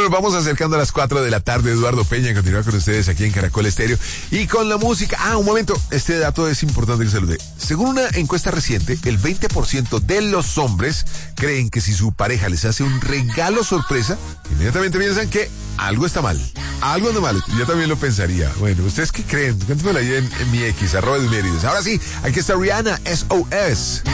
nos vamos acercando a las 4 de la tarde. Eduardo Peña continúa con ustedes aquí en Caracol Estéreo y con la música. Un momento, este dato es importante que se lo dé. Según una encuesta reciente, el 20% de los hombres creen que si su pareja les hace un regalo sorpresa, inmediatamente piensan que algo está mal. Algo anda mal. Yo también lo pensaría. Bueno, ¿ustedes qué creen? Cuéntenmelo ahí en mi X, @Edmerides. Ahora sí, aquí está Rihanna, SOS.